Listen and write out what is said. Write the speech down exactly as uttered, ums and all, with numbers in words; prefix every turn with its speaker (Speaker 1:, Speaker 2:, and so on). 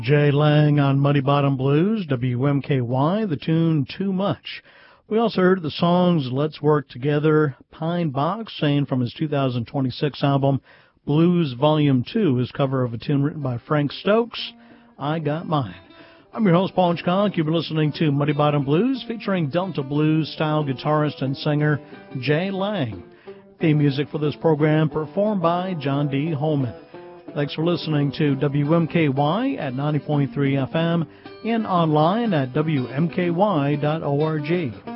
Speaker 1: Jay Lang on Muddy Bottom Blues, W M K Y, the tune Too Much. We also heard the songs Let's Work Together, Pine Box, saying from his two thousand twenty-six album Blues Volume two, his cover of a tune written by Frank Stokes, I Got Mine. I'm your host, Paul Chconk. You've been listening to Muddy Bottom Blues, featuring Delta Blues-style guitarist and singer Jay Lang. Theme music for this program performed by John D. Holman. Thanks for listening to W M K Y at ninety point three F M and online at W M K Y dot org.